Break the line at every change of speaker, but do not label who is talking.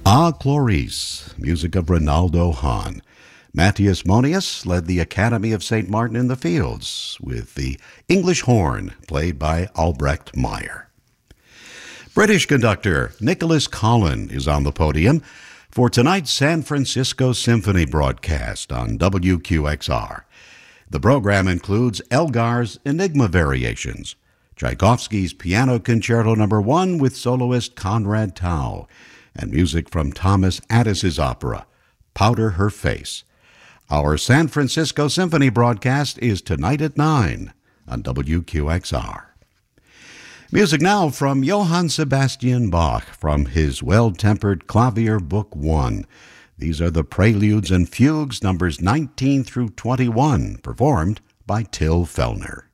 Ah, Clarice, music of Ronaldo Hahn. Matthias Monius led the Academy of St. Martin in the Fields with the English horn, played by Albrecht Meyer. British conductor Nicholas Collin is on the podium for tonight's San Francisco Symphony broadcast on WQXR. The program includes Elgar's Enigma Variations, Tchaikovsky's Piano Concerto No. 1 with soloist Conrad Tao, and music from Thomas Addis's opera, Powder Her Face. Our San Francisco Symphony broadcast is tonight at 9 on WQXR. Music now from Johann Sebastian Bach from his Well-Tempered Clavier Book 1. These are the Preludes and Fugues, numbers 19 through 21, performed by Till Fellner.